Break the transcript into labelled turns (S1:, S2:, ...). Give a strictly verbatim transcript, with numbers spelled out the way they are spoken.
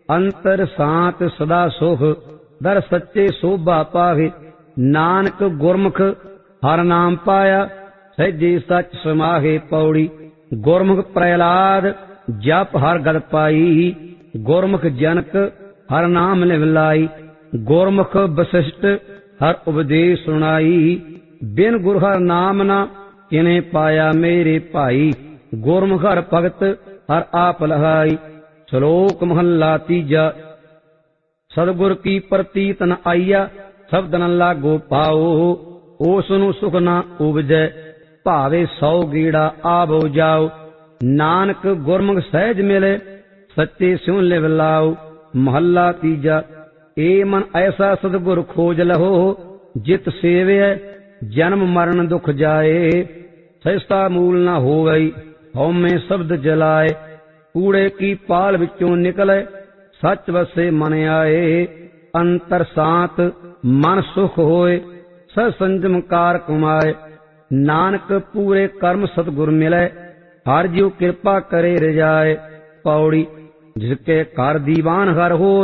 S1: ਅੰਤਰ ਸਾਤ ਸਦਾ ਸੁਖ ਦਰ ਸੱਚੇ ਸੋਭਾ ਪਾਵੇ। ਨਾਨਕ ਗੁਰਮੁਖ ਹਰ ਨਾਮ ਪਾਇਆ ਸਹਿਜੇ ਸੱਚ ਸਮਾਹੇ। ਪੌੜੀ ਗੁਰਮੁਖ ਪ੍ਰਹਿਲਾਦ ਜਪ ਹਰ ਗਦ ਪਾਈ। ਗੁਰਮੁਖ ਜਨਕ ਹਰ ਨਾਮ ਲਿਵ ਲਾਈ। ਗੁਰਮੁਖ ਵਸਿਸ਼ਟ ਹਰ ਉਪਦੇਸ਼ ਸੁਣਾਈ। ਬਿਨ ਗੁਰ ਹਰ ਨਾਮ ਨਾ ਕਿਨੇ ਪਾਇਆ ਮੇਰੇ ਭਾਈ। ਗੁਰਮੁਖ ਹਰ ਭਗਤ ਹਰ ਆਪ ਲਹਾਈ। ਸ਼ਲੋਕ ਮਹੱਲਾ ਤੀਜਾ। ਸਤਿਗੁਰ ਕੀ ਪ੍ਰਤੀਤ ਨ ਆਈਆ ਸ਼ਬਦ ਨ ਲਾਗੋ ਪਾਓ। ਉਸ ਨੂੰ ਸੁਖ ਨਾ ਉਪਜੈ ਭਾਵੇ ਸੌ ਗੀੜਾ ਆਵੋ ਜਾਓ। ਨਾਨਕ ਗੁਰਮੁਖ ਸਹਿਜ ਮਿਲੇ ਸੱਚੇ ਸਿਉ ਲਿਵ ਲਾਓ। ਮਹੱਲਾ ਤੀਜਾ। ਏ ਮਨ ਐਸਾ ਸਤਿਗੁਰ ਖੋਜ ਲਹੋ ਜਿਤ ਸੇਵਿਐ ਜਨਮ ਮਰਨ ਦੁਖ ਜਾਏ। ਸਹਿਜਤਾ ਮੂਲ ਨਾ ਹੋਵਈ ਹਉਮੈ ਸ਼ਬਦ ਜਲਾਏ। ਕੂੜੇ ਕੀ ਪਾਲ ਵਿੱਚੋਂ ਨਿਕਲੇ ਸੱਚ ਵਸੇ ਮਨ ਆਏ। ਅੰਤਰ ਸਾਤ ਮਨ ਸੁਖ ਹੋਏ ਸਹਿ ਸੰਜਮ ਕਾਰ ਕਮਾਏ। ਨਾਨਕ ਪੂਰੇ ਕਰਮ ਸਤਿਗੁਰ ਮਿਲੇ ਹਰਿ ਜਿਉ ਕਿਰਪਾ ਕਰੇ ਰਜਾਏ। ਪੌੜੀ ਜਿਸਕੇ ਘਰ ਦੀਵਾਨ ਹਰ ਹੋਏ